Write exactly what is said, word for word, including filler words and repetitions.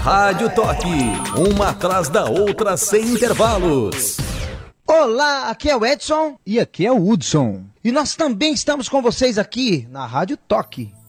Rádio Toque, uma atrás da outra sem intervalos. Olá, aqui é o Edson e aqui é o Hudson. E nós também estamos com vocês aqui na Rádio Toque.